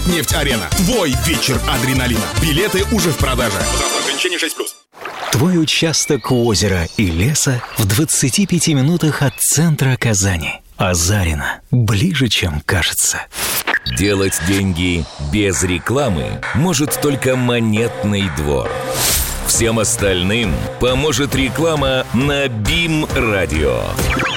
«Татнефть-арена». Твой вечер адреналина. Билеты уже в продаже. Ограничение 6+. Твой участок у озера и леса в 25 минутах от центра Казани. Азарина. Ближе, чем кажется. Делать деньги без рекламы может только Монетный двор. Всем остальным поможет реклама на БИМ-радио.